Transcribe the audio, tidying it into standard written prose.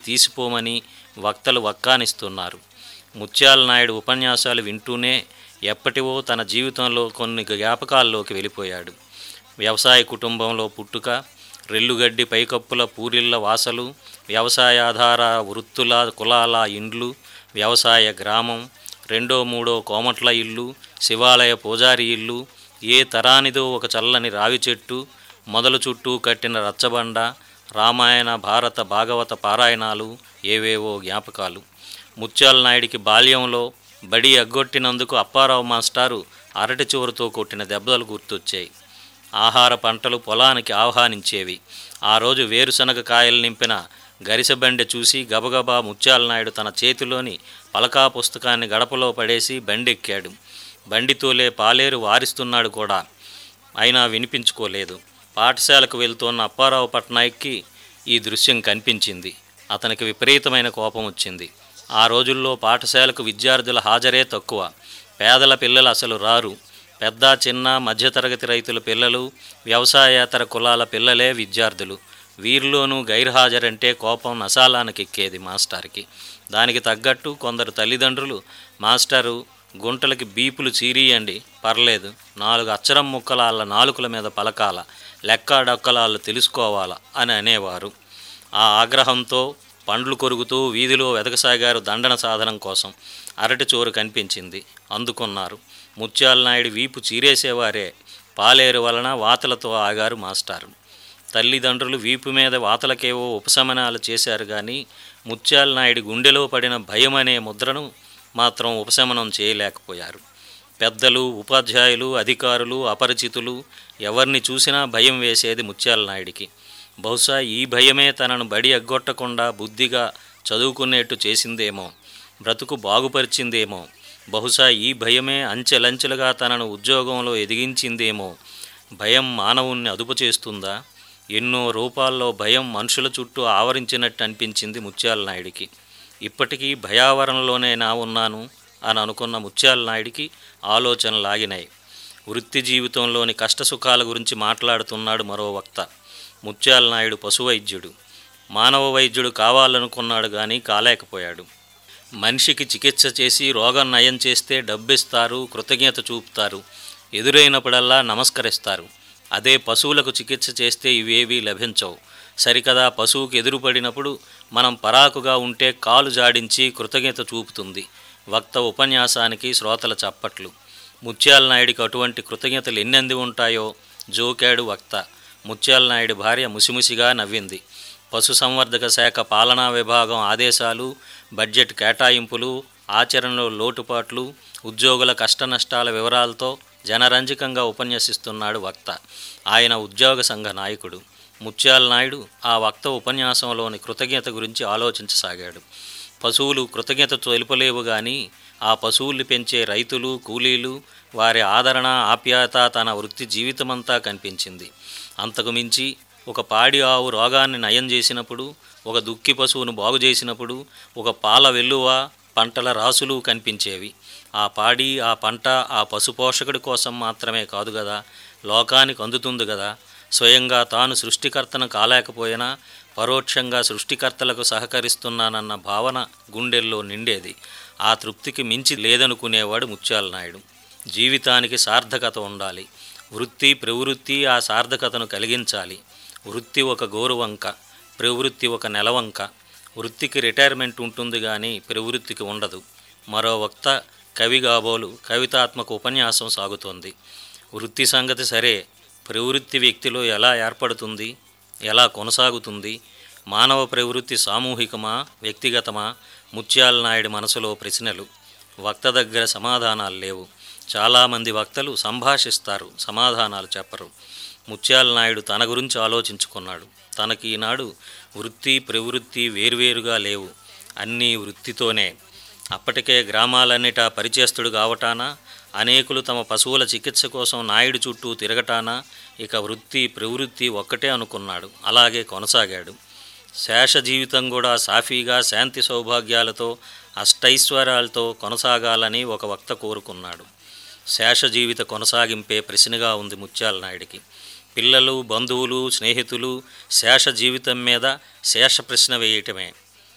తీసిపోమని వక్తలు వక్కానిస్తున్నారు. ముత్యాల నాయుడు ఉపన్యాసాలు వింటూనే ఎప్పటివో తన జీవితంలో కొన్ని జ్ఞాపకాల్లోకి వెళ్ళిపోయాడు. వ్యవసాయ కుటుంబంలో పుట్టుక, రెల్లుగడ్డి పైకప్పుల పూరిళ్ల వాసలు, వ్యవసాయాధార వృత్తుల కులాల ఇండ్లు, వ్యవసాయ గ్రామం, రెండో మూడో కోమట్ల ఇల్లు, శివాలయ పూజారి ఇల్లు, ఏ తరానిదో ఒక చల్లని రావి చెట్టు, మొదలు చుట్టూ కట్టిన రచ్చబండ, రామాయణ భారత భాగవత పారాయణాలు, ఏవేవో జ్ఞాపకాలు. ముత్యాల నాయుడికి బాల్యంలో బడి ఎగ్గొట్టినందుకు అప్పారావు మాస్టారు అరటి చివరితో కొట్టిన దెబ్బలు గుర్తొచ్చాయి. ఆహార పంటలు పొలానికి ఆహ్వానించేవి. ఆ రోజు వేరుశనగ కాయలు నింపిన గరిసెబండె చూసి గబగబా ముత్యాల నాయుడు తన చేతిలోని పలకా పుస్తకాన్ని గడపలో పడేసి బండెక్కాడు. బండితోలే పాలేరు వారిస్తున్నాడు కూడా, అయినా వినిపించుకోలేదు. పాఠశాలకు వెళ్తున్న అప్పారావు పట్నాయక్కి ఈ దృశ్యం కనిపించింది. అతనికి విపరీతమైన కోపం వచ్చింది. ఆ రోజుల్లో పాఠశాలకు విద్యార్థుల హాజరే తక్కువ. పేదల పిల్లలు అసలు రారు. పెద్ద చిన్న మధ్యతరగతి రైతుల పిల్లలు, వ్యవసాయేతర కులాల పిల్లలే విద్యార్థులు. వీరిలోనూ గైర్హాజరంటే కోపం నసాలానికి ఎక్కేది మాస్టర్కి. దానికి తగ్గట్టు కొందరు తల్లిదండ్రులు, మాస్టరు గుంటలకి బీపులు చీరియండి, పర్లేదు, 4 అక్షరం ముక్కలాళ్ళ నాలుకల మీద పలకాల, లెక్క డొక్కలాళ్ళు తెలుసుకోవాలా అని అనేవారు. ఆ ఆగ్రహంతో పండ్లు కొరుకుతూ వీధిలో వెతకసాగారు దండన సాధనం కోసం. అరటి చోరు కనిపించింది, అందుకున్నారు. ముత్యాల నాయుడు వీపు చీరేసేవారే. పాలేరు వలన వాతలతో ఆగారు మాస్టారు. తల్లిదండ్రులు వీపు మీద వాతలకేవో ఉపశమనాలు చేశారు కానీ ముత్యాల నాయుడి గుండెలో పడిన భయం అనే ముద్రను మాత్రం ఉపశమనం చేయలేకపోయారు. పెద్దలు, ఉపాధ్యాయులు, అధికారులు, అపరిచితులు ఎవరిని చూసినా భయం వేసేది ముత్యాల నాయుడికి. బహుశా ఈ భయమే తనను బడి ఎగ్గొట్టకుండా బుద్ధిగా చదువుకునేట్టు చేసిందేమో, బ్రతుకు బాగుపరిచిందేమో. బహుశా ఈ భయమే అంచెలంచెలుగా తనను ఉద్యోగంలో ఎదిగించిందేమో. భయం మానవుణ్ణి అదుపు చేస్తుందా? ఎన్నో రూపాల్లో భయం మనుషుల చుట్టూ ఆవరించినట్టు అనిపించింది ముత్యాల నాయుడికి. ఇప్పటికీ భయావరణలోనే నా ఉన్నాను అని అనుకున్న ముత్యాల నాయుడికి ఆలోచనలాగినాయి. వృత్తి జీవితంలోని కష్టసుఖాల గురించి మాట్లాడుతున్నాడు మరో వక్త. ముత్యాల నాయుడు పశువైద్యుడు, మానవ వైద్యుడు కావాలనుకున్నాడు కానీ కాలేకపోయాడు. మనిషికి చికిత్స చేసి రోగం నయం చేస్తే డబ్బిస్తారు, కృతజ్ఞత చూపుతారు, ఎదురైనప్పుడల్లా నమస్కరిస్తారు. అదే పశువులకు చికిత్స చేస్తే ఇవేవీ లభించవు. సరికదా, పశువుకి ఎదురుపడినప్పుడు మనం పరాకుగా ఉంటే కాలు జాడించి కృతజ్ఞత చూపుతుంది. వక్త ఉపన్యాసానికి శ్రోతల చప్పట్లు. ముత్యాల నాయుడికి అటువంటి కృతజ్ఞతలు ఎన్నెంది ఉంటాయో జోకాడు వక్త. ముత్యాల నాయుడి భార్య ముసిముసిగా నవ్వింది. పశుసంవర్ధక శాఖ పాలనా విభాగం ఆదేశాలు, బడ్జెట్ కేటాయింపులు, ఆచరణలో లోటుపాట్లు, ఉద్యోగుల కష్టనష్టాల వివరాలతో జనరంజకంగా ఉపన్యసిస్తున్నాడు వక్త. ఆయన ఉద్యోగ సంఘ నాయకుడు. ముత్యాల నాయుడు ఆ వక్త ఉపన్యాసంలోని కృతజ్ఞత గురించి ఆలోచించసాగాడు. పశువులు కృతజ్ఞత తెలుపలేవు కానీ ఆ పశువుల్ని పెంచే రైతులు, కూలీలు, వారి ఆదరణ, ఆప్యాయత తన వృత్తి జీవితమంతా కనిపించింది. అంతకు మించి ఒక పాడి ఆవు రోగాన్ని నయం చేసినప్పుడు, ఒక దుక్కి పశువును బాగు చేసినప్పుడు, ఒక పాల వెల్లువ, పంటల రాసులు కనిపించేవి. ఆ పాడి, ఆ పంట ఆ పశుపోషకుడి కోసం మాత్రమే కాదు కదా, లోకానికి అందుతుంది కదా. స్వయంగా తాను సృష్టికర్తను కాలేకపోయినా పరోక్షంగా సృష్టికర్తలకు సహకరిస్తున్నానన్న భావన గుండెల్లో నిండేది. ఆ తృప్తికి మించి లేదనుకునేవాడు ముత్యాల నాయుడు. జీవితానికి సార్థకత ఉండాలి. వృత్తి, ప్రవృత్తి ఆ సార్థకతను కలిగించాలి. వృత్తి ఒక గోరువంక, ప్రవృత్తి ఒక నెలవంక. వృత్తికి రిటైర్మెంట్ ఉంటుంది కానీ ప్రవృత్తికి ఉండదు. మరో వక్త కవి కాబోలు కవితాత్మక ఉపన్యాసం సాగుతోంది. వృత్తి సంగతి సరే, ప్రవృత్తి వ్యక్తిలో ఎలా ఏర్పడుతుంది, ఎలా కొనసాగుతుంది? మానవ ప్రవృత్తి సామూహికమా, వ్యక్తిగతమా? ముత్యాల నాయుడి మనసులో ప్రశ్నలు. వక్త దగ్గర సమాధానాలు లేవు. చాలామంది వక్తలు సంభాషిస్తారు, సమాధానాలు చెప్పరు. ముత్యాల నాయుడు తన గురించి ఆలోచించుకున్నాడు. తనకి ఈనాడు వృత్తి, ప్రవృత్తి వేర్వేరుగా లేవు, అన్నీ వృత్తితోనే. అప్పటికే గ్రామాలన్నిటా పరిచేస్తుడు కావటానా, అనేకులు తమ పశువుల చికిత్స కోసం నాయుడు చుట్టూ తిరగటానా, ఇక వృత్తి, ప్రవృత్తి ఒక్కటే అనుకున్నాడు. అలాగే కొనసాగాడు. శేష జీవితం కూడా సాఫీగా శాంతి సౌభాగ్యాలతో, అష్టైశ్వర్యాలతో కొనసాగాలని ఒక వక్త కోరుకున్నాడు. శేష జీవిత కొనసాగింపే ప్రశ్నగా ఉంది ముత్యాల నాయుడికి. పిల్లలు, బంధువులు, స్నేహితులు శేష జీవితం మీద శేష ప్రశ్న వేయటమే.